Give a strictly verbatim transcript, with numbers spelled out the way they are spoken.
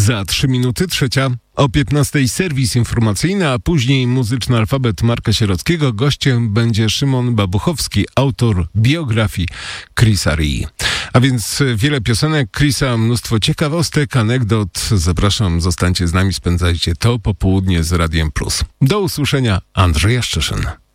Za trzy minuty trzecia. O piętnastej serwis informacyjny, a później muzyczny alfabet Marka Sierockiego. Gościem będzie Szymon Babuchowski, autor biografii Chrisa Rii. A więc wiele piosenek Chrisa, mnóstwo ciekawostek, anegdot. Zapraszam, zostańcie z nami, spędzajcie to popołudnie z Radiem Plus. Do usłyszenia, Andrzej Jaszczyszyn.